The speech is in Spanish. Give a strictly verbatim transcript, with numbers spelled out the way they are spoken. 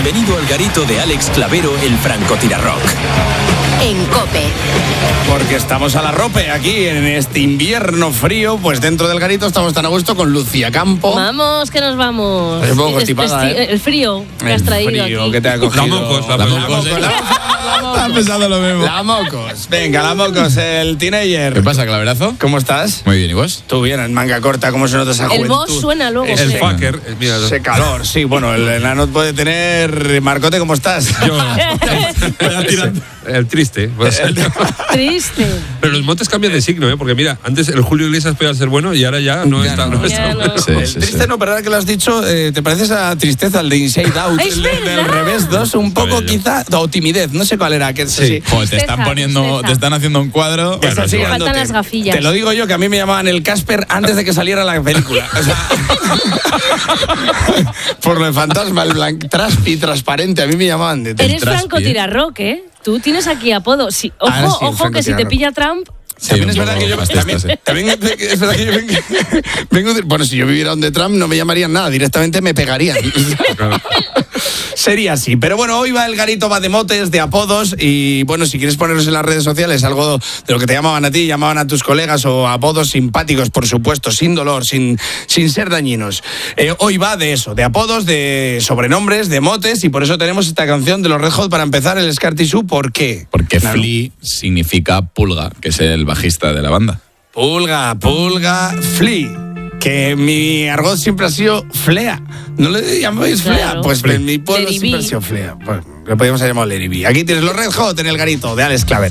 Bienvenido al garito de Alex Clavero, el francotirarrock. En COPE. Porque estamos a la rope aquí en este invierno frío, pues dentro del garito estamos tan a gusto con Lucía Campo. Vamos, que nos vamos. Es un poco constipada, es, ¿eh? El frío que has traído El frío aquí. que te ha cogido. La mocos, la, la la mocos. mocos. La mocos. Estaba pensando lo mismo. La mocos. Venga, la mocos, el teenager. ¿Qué pasa, Claverazo? ¿Cómo estás? Muy bien, ¿y vos? Tú bien, en manga corta, ¿cómo se nota esa El juventud? boss suena luego. Ese- El sí. fucker. Mira, Ese calor, sí, bueno, el enano puede tener... Marcote, ¿cómo estás? yo. Voy a tirar- El triste. pues. Triste. Pero los motes cambian de signo, ¿eh? Porque mira, antes el Julio Iglesias podía ser bueno y ahora ya no Ya está. no. No Ya está no. Sí, El sí, triste sí. no, pero ahora que lo has dicho, eh, ¿te pareces a tristeza, el de Inside Out? ¡Es el de- del verdad! revés dos, un poco Bello. quizá, o timidez, no sé cuál era. Que, sí. sí. Joder, te están Tristeza, poniendo, tristeza. te están haciendo un cuadro. Estás Bueno, siguiéndote. faltan las gafillas. Te lo digo yo, que a mí me llamaban el Casper antes de que saliera la película. O sea, por lo de fantasma, el blanc, traspi, transparente, a mí me llamaban de Eres traspi, francotirarrock, ¿eh? Tú tienes aquí apodo. Sí, ojo, Ahora sí, el ojo, que si te francotirarrock. pilla Trump... También un es verdad poco que yo las también, testas, sí. también es verdad que yo vengo, vengo de- bueno, si yo viviera donde Trump no me llamarían nada, directamente me pegarían. Sería así. Pero bueno, hoy va el garito, va de motes, de apodos, y bueno, si quieres ponernos en las redes sociales algo de lo que te llamaban a ti, llamaban a tus colegas, o apodos simpáticos, por supuesto, sin dolor, sin, sin ser dañinos. Eh, hoy va de eso, de apodos, de sobrenombres, de motes, y por eso tenemos esta canción de los Red Hot para empezar, el Scar Tissue. ¿Por qué? Porque Claro. Flea significa pulga, que es el bajista de la banda. Pulga, pulga, Flea. Que mi argot siempre ha sido Flea. ¿No le llamáis Flea? Claro. Pues en mi pueblo Lady siempre B. ha sido Flea. Pues, le podríamos haber llamado Lady B. Aquí tienes los Red Hot en el garito de Alex Clavero.